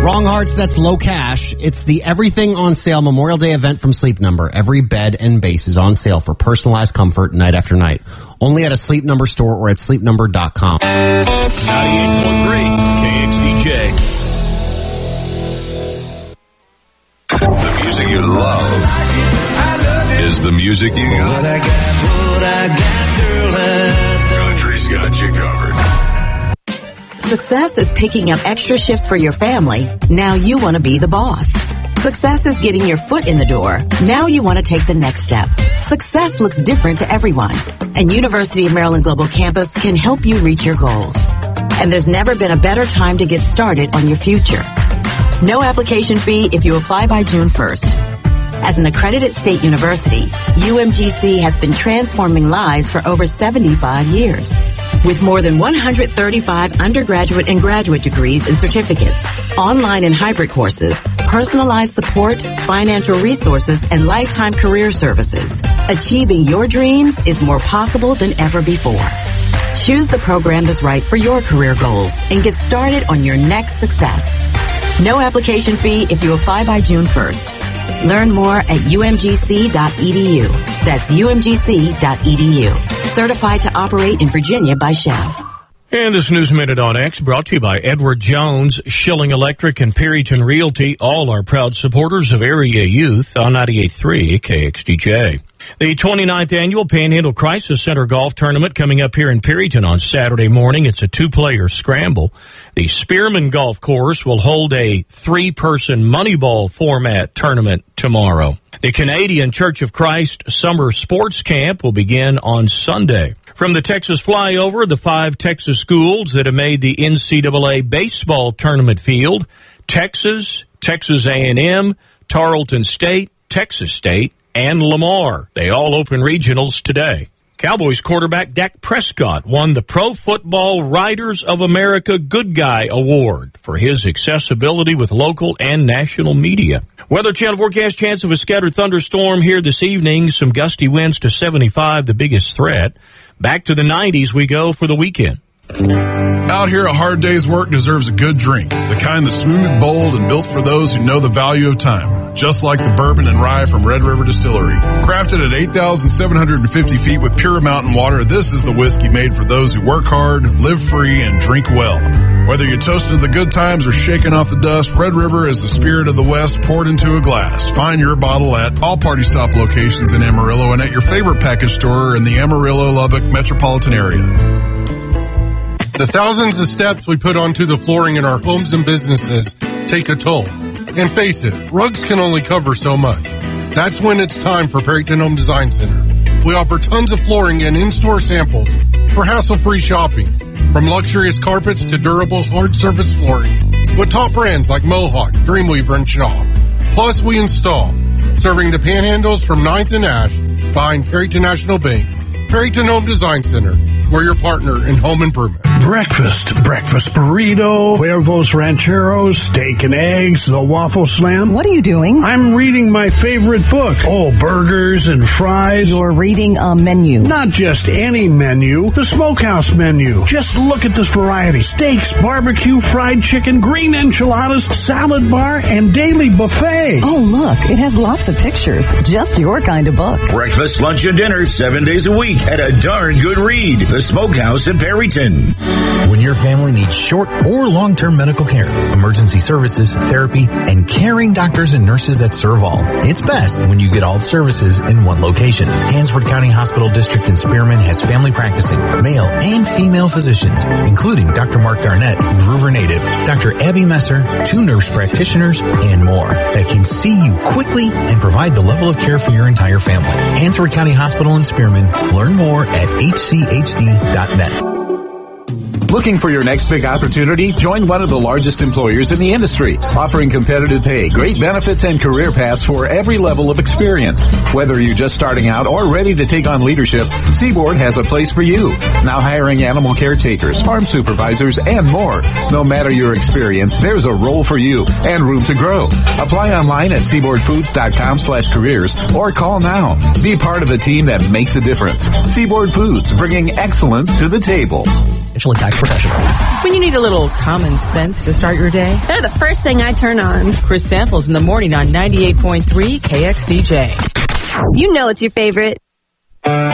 Wrong Hearts, that's low cash. It's the Everything on Sale Memorial Day event from Sleep Number. Every bed and base is on sale for personalized comfort night after night. Only at a Sleep Number store or at sleepnumber.com. 98.3 KXDJ. The music you love is the music you got. Country's got you covered. Success is picking up extra shifts for your family. Now you want to be the boss. Success is getting your foot in the door. Now you want to take the next step. Success looks different to everyone, and University of Maryland Global Campus can help you reach your goals. And there's never been a better time to get started on your future. No application fee if you apply by June 1st. As an accredited state university, UMGC has been transforming lives for over 75 years. With more than 135 undergraduate and graduate degrees and certificates, online and hybrid courses, personalized support, financial resources, and lifetime career services, achieving your dreams is more possible than ever before. Choose the program that's right for your career goals and get started on your next success. No application fee if you apply by June 1st. Learn more at umgc.edu. That's umgc.edu. Certified to operate in Virginia by Chev. And this News Minute on X brought to you by Edward Jones, Schilling Electric, and Perryton Realty, all are proud supporters of area youth on 98.3 KXDJ. The 29th Annual Panhandle Crisis Center Golf Tournament coming up here in Perryton on Saturday morning. It's a two-player scramble. The Spearman Golf Course will hold a three-person Moneyball format tournament tomorrow. The Canadian Church of Christ Summer Sports Camp will begin on Sunday. From the Texas Flyover, the 5 Texas schools that have made the NCAA baseball tournament field, Texas, Texas A&M, Tarleton State, Texas State, and Lamar. They all open regionals today. Cowboys quarterback Dak Prescott won the Pro Football Writers of America Good Guy Award for his accessibility with local and national media. Weather Channel forecast, chance of a scattered thunderstorm here this evening. Some gusty winds to 75, the biggest threat. Back to the 90s we go for the weekend. Out here, a hard day's work deserves a good drink. The kind that's smooth, bold, and built for those who know the value of time. Just like the bourbon and rye from Red River Distillery. Crafted at 8,750 feet with pure mountain water, this is the whiskey made for those who work hard, live free, and drink well. Whether you're toasting the good times or shaking off the dust, Red River is the spirit of the West poured into a glass. Find your bottle at all Party Stop locations in Amarillo and at your favorite package store in the Amarillo-Lubbock metropolitan area. The thousands of steps we put onto the flooring in our homes and businesses take a toll. And face it, rugs can only cover so much. That's when it's time for Perryton Home Design Center. We offer tons of flooring and in-store samples for hassle-free shopping. From luxurious carpets to durable hard surface flooring with top brands like Mohawk, Dreamweaver, and Shaw. Plus, we install, serving the Panhandles from 9th and Ash behind Perryton National Bank. Perryton Home Design Center, we're your partner in home improvement. Breakfast burrito, Cuervos Rancheros, steak and eggs, the waffle slam. What are you doing? I'm reading my favorite book. Oh, burgers and fries. You're reading a menu. Not just any menu, the Smokehouse menu. Just look at this variety. Steaks, barbecue, fried chicken, green enchiladas, salad bar, and daily buffet. Oh, look, it has lots of pictures. Just your kind of book. Breakfast, lunch, and dinner 7 days a week at a darn good read. The Smokehouse in Perryton. When your family needs short or long-term medical care, emergency services, therapy, and caring doctors and nurses that serve all, it's best when you get all the services in one location. Hansford County Hospital District in Spearman has family practicing, male and female physicians, including Dr. Mark Garnett, Groover native, Dr. Abby Messer, 2 nurse practitioners, and more that can see you quickly and provide the level of care for your entire family. Hansford County Hospital in Spearman. Learn more at hchd.net. Looking for your next big opportunity? Join one of the largest employers in the industry, offering competitive pay, great benefits, and career paths for every level of experience. Whether you're just starting out or ready to take on leadership, Seaboard has a place for you. Now hiring animal caretakers, farm supervisors, and more. No matter your experience, there's a role for you and room to grow. Apply online at seaboardfoods.com/careers or call now. Be part of a team that makes a difference. Seaboard Foods, bringing excellence to the table. Financial and tax professional. When you need a little common sense to start your day, they're the first thing I turn on. Chris Samples in the morning on 98.3 KXDJ. You know it's your favorite.